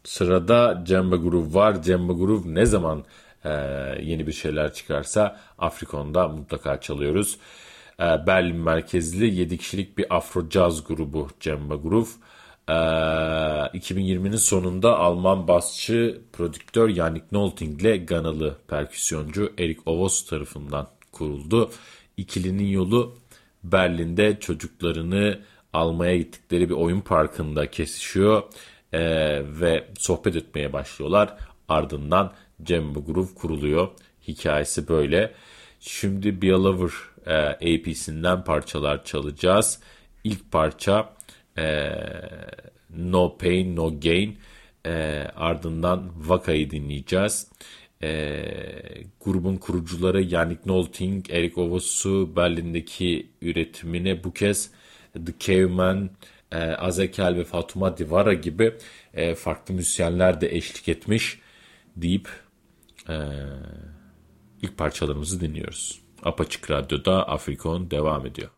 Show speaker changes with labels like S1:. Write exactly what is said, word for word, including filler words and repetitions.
S1: Sırada Cembe Groove var. Cembe Groove ne zaman e, yeni bir şeyler çıkarsa Afrikon'da mutlaka çalıyoruz. E, Berlin merkezli yedi kişilik bir Afro Jazz grubu Cembe Groove. E, iki bin yirminin sonunda Alman basçı, prodüktör Yannick Nolding ile Ganalı perküsyoncu Erik Ovos tarafından kuruldu. İkilinin yolu Berlin'de çocuklarını almaya gittikleri bir oyun parkında kesişiyor. Ee, ve sohbet etmeye başlıyorlar. Ardından Cembe Groove kuruluyor. Hikayesi böyle. Şimdi Be A Lover e, A P'sinden parçalar çalacağız. İlk parça e, No Pain No Gain. E, ardından Vaka'yı dinleyeceğiz. E, grubun kurucuları Yannick Nolding, Erik Ovos'u Berlin'deki üretimine bu kez The Caveman, e, Azekel ve Fatuma Divara gibi e, farklı müzisyenler de eşlik etmiş deyip e, ilk parçalarımızı dinliyoruz. Apaçık Radyo'da Afrikon devam ediyor.